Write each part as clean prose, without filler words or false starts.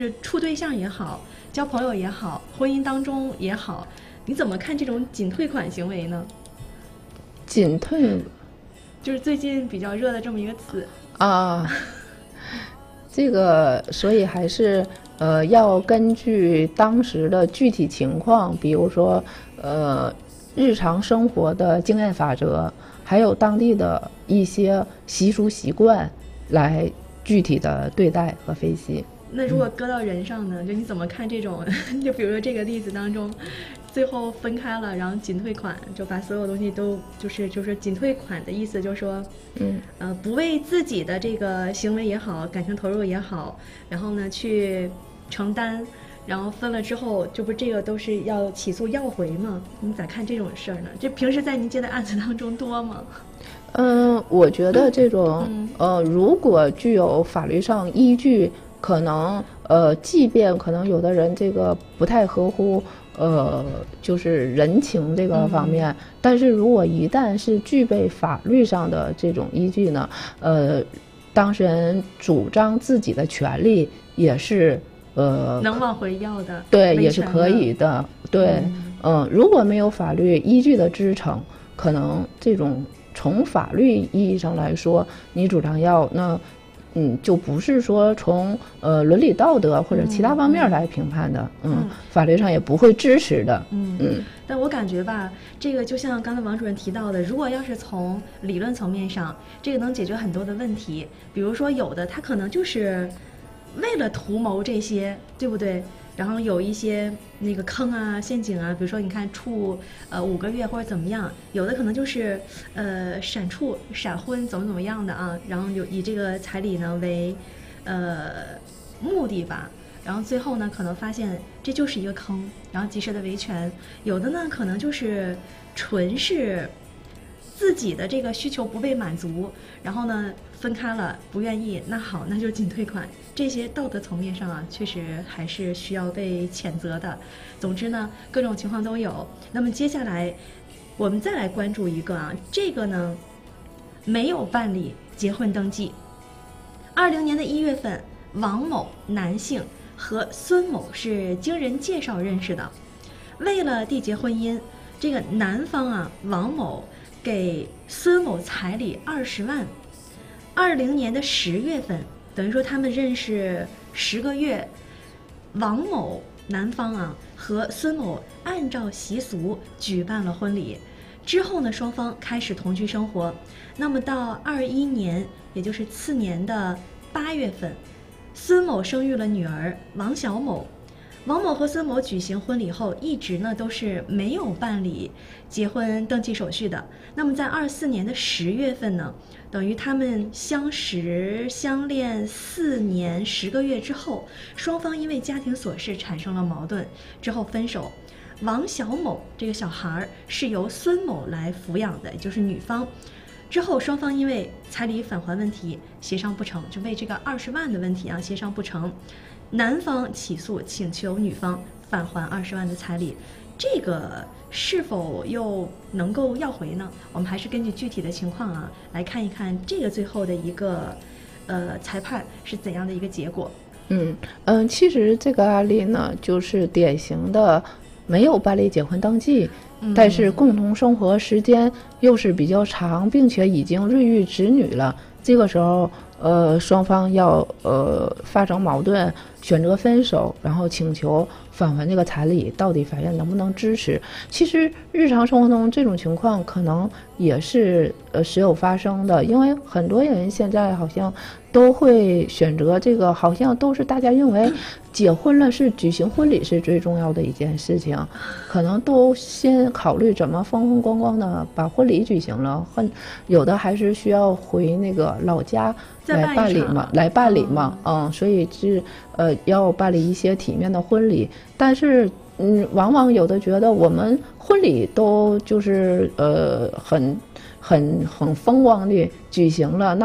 处对象也好，交朋友也好，婚姻当中也好，你怎么看这种仅退款行为呢？ 仅退就是最近比较热的这么一个词啊，这个所以还是要根据当时的具体情况，比如说日常生活的经验法则，还有当地的一些习俗习惯来具体的对待和分析。 那如果搁到人上呢？就你怎么看这种？就比如说这个例子当中，最后分开了，然后仅退款，就把所有东西都就是仅退款的意思，就是说，不为自己的这个行为也好，感情投入也好，然后呢去承担，然后分了之后，这不这个都是要起诉要回吗？你咋看这种事儿呢？这平时在您接的案子当中多吗？ 我觉得这种如果具有法律上依据。可能即便可能有的人这个不太合乎就是人情这个方面，但是如果一旦是具备法律上的这种依据呢，当事人主张自己的权利也是能往回要的， 对，也是可以的，对，如果没有法律依据的支撑，可能这种从法律意义上来说，你主张要那。就不是说从伦理道德或者其他方面来评判的，法律上也不会支持的， 但我感觉吧，这个就像刚才王主任提到的，如果要是从理论层面上，这个能解决很多的问题，比如说有的他可能就是为了图谋这些，对不对？然后有一些那个坑啊、陷阱啊，比如说你看处5个月或者怎么样，有的可能就是闪处、闪婚怎么样的啊，然后就以这个彩礼呢为目的吧，然后最后呢可能发现这就是一个坑，然后及时的维权。有的呢可能就是纯是自己的这个需求不被满足，然后呢分开了不愿意，那好，那就仅退款。这些道德层面上啊，确实还是需要被谴责的。总之呢，各种情况都有。那么接下来我们再来关注一个啊，这个呢没有办理结婚登记。20年的1月份，王某男性和孙某是经人介绍认识的。为了缔结婚姻，这个男方啊，王某给孙某彩礼20万。20年的10月份，等于说他们认识10个月，王某男方啊和孙某按照习俗举办了婚礼。之后呢，双方开始同居生活。那么到21年，也就是次年的8月份，孙某生育了女儿王小某。王某和孙某举行婚礼后，一直呢都是没有办理结婚登记手续的。那么在24年的10月份呢，等于他们相识相恋4年10个月之后，双方因为家庭琐事产生了矛盾，之后分手。王小某这个小孩是由孙某来抚养的，也就是女方。之后双方因为彩礼返还问题协商不成，就为这个20万的问题啊协商不成，男方起诉请求女方返还20万的彩礼。这个是否又能够要回呢？我们还是根据具体的情况啊来看一看这个最后的一个裁判是怎样的一个结果。 其实这个案例呢，就是典型的没有办理结婚登记，但是共同生活时间又是比较长，并且已经孕育子女了。这个时候，双方要发生矛盾，选择分手，然后请求返还这个彩礼，到底法院能不能支持？其实日常生活中这种情况可能也是时有发生的，因为很多人现在好像都会选择这个，好像都是大家认为结婚了是举行婚礼是最重要的一件事情，可能都先考虑怎么风风光光的把婚礼举行了，有的还是需要回那个老家来办理嘛，所以是要办理一些体面的婚礼，但是往往有的觉得我们婚礼都就是很风光的举行了，那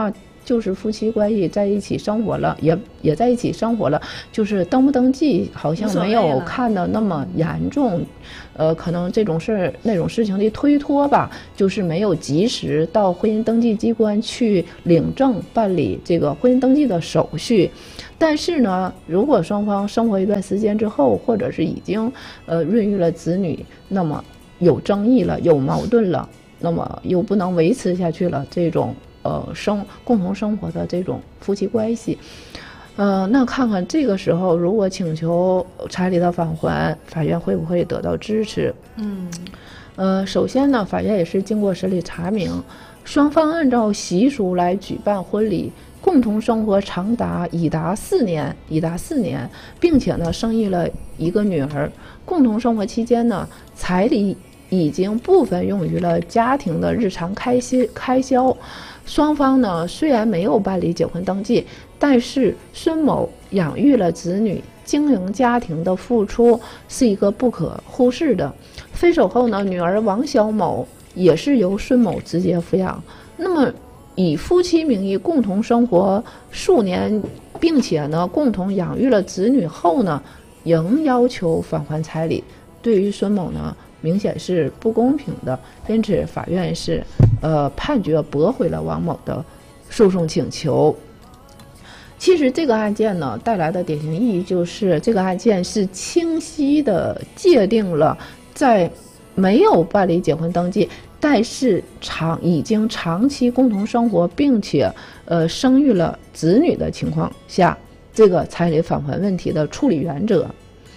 就是夫妻关系在一起生活了，也在一起生活了，就是登不登记好像没有看得那么严重，可能这种那种事情的推脱吧，就是没有及时到婚姻登记机关去领证办理这个婚姻登记的手续。但是呢，如果双方生活一段时间之后，或者是已经孕育了子女，那么有争议了，有矛盾了，那么又不能维持下去了，这种共同生活的这种夫妻关系，那看看这个时候如果请求彩礼的返还，法院会不会得到支持？首先呢，法院也是经过审理查明，双方按照习俗来举办婚礼，共同生活已达4年，并且呢生育了一个女儿。共同生活期间呢，彩礼已经部分用于了家庭的日常开销。双方呢虽然没有办理结婚登记，但是孙某养育了子女，经营家庭的付出是一个不可忽视的。分手后呢，女儿王小某也是由孙某直接抚养。那么以夫妻名义共同生活数年，并且呢共同养育了子女后呢，仍要求返还彩礼，对于孙某呢明显是不公平的，因此法院是判决驳回了王某的诉讼请求。其实这个案件呢带来的典型意义就是，这个案件是清晰的界定了在没有办理结婚登记，但是已经长期共同生活，并且生育了子女的情况下，这个彩礼返还问题的处理原则。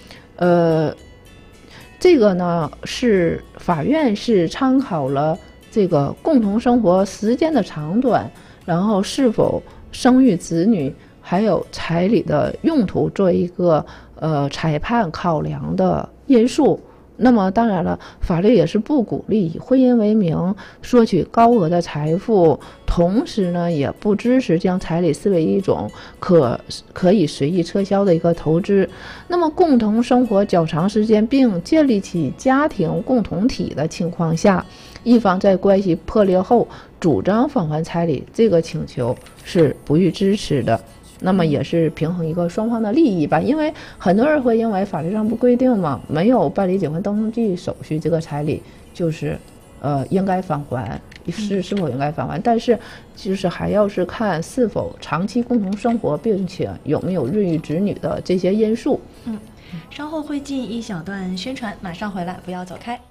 这个呢是法院是参考了这个共同生活时间的长短，然后是否生育子女，还有彩礼的用途作为一个裁判考量的因素。那么当然了，法律也是不鼓励以婚姻为名索取高额的财富，同时呢也不支持将彩礼视为一种可以随意撤销的一个投资。那么共同生活较长时间并建立起家庭共同体的情况下，一方在关系破裂后主张返还彩礼，这个请求是不予支持的。那么也是平衡一个双方的利益吧，因为很多人会因为法律上不规定嘛，没有办理结婚登记手续，这个彩礼就是应该返还，是否应该返还，但是就是还要是看是否长期共同生活，并且有没有孕育子女的这些因素。 稍后会进一小段宣传，马上回来，不要走开。